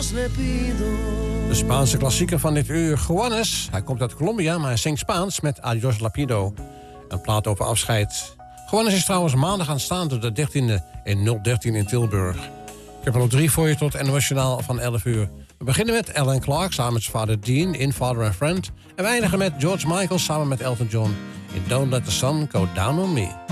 De Spaanse klassieker van dit uur, Juanes. Hij komt uit Colombia, maar hij zingt Spaans met Adios Lapido. Een plaat over afscheid. Juanes is trouwens maandag aanstaande de 13e in 013 in Tilburg. Ik heb er nog 3 voor je tot NOS Journaal van 11 uur. We beginnen met Alan Clark samen met zijn vader Dean in Father and Friend. En we eindigen met George Michael samen met Elton John in Don't Let the Sun Go Down on Me.